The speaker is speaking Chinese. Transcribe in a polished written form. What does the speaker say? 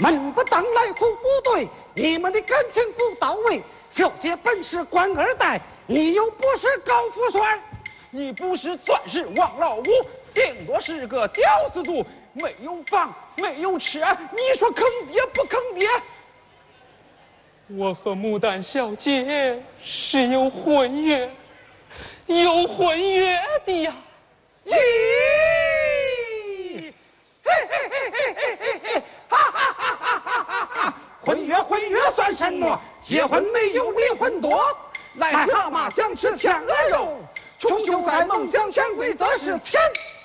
门不当来虎不对，你们的感情不到位。小姐本是官二代，你又不是高富帅， 你不是钻石王老五，顶多是个屌丝族，没有房没有车，你说坑爹不坑爹？ 我和牡丹小姐是有婚约的呀！ 咦，嘿嘿嘿嘿嘿嘿嘿，哈哈哈哈哈哈！婚约算什么？结婚没有离婚多。癞蛤蟆想吃天鹅肉，穷秀才梦想潜规则是钱。